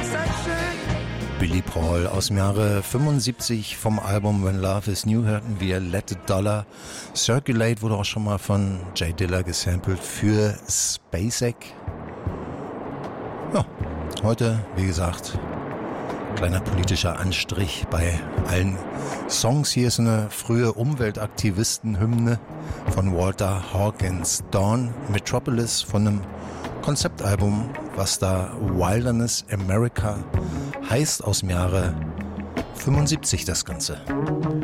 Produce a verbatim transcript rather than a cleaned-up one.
Billy Paul aus dem Jahre fünfundsiebzig vom Album When Love Is New hörten wir Let the Dollar. Circulate wurde auch schon mal von Jay Dilla gesampelt für Spacek. Ja, heute, wie gesagt, kleiner politischer Anstrich bei allen Songs. Hier ist eine frühe Umweltaktivisten-Hymne von Walter Hawkins. Dawn Metropolis von einem Konzeptalbum, was da Wilderness America heißt, aus dem Jahre fünfundsiebzig das Ganze.